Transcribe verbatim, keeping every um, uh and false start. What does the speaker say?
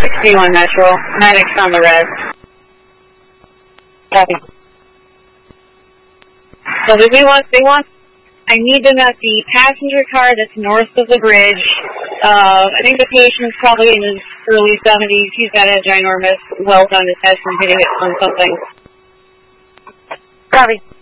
sixty-one Metro, medics on the res. Copy. So they want, they want, I need them at the passenger car that's north of the bridge. Uh, I think the patient's probably in his early seventies. He's got a ginormous welt on his head from hitting it on something. Copy.